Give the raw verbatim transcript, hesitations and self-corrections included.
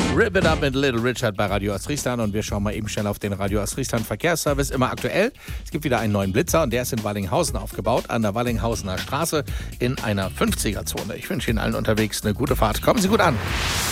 Rip It Up mit Little Richard bei Radio Ostfriesland und wir schauen mal eben schnell auf den Radio Ostfriesland Verkehrsservice. Immer aktuell. Es gibt wieder einen neuen Blitzer und der ist in Wallinghausen aufgebaut, an der Wallinghausener Straße in einer fünfziger Zone. Ich wünsche Ihnen allen unterwegs eine gute Fahrt. Kommen Sie gut an.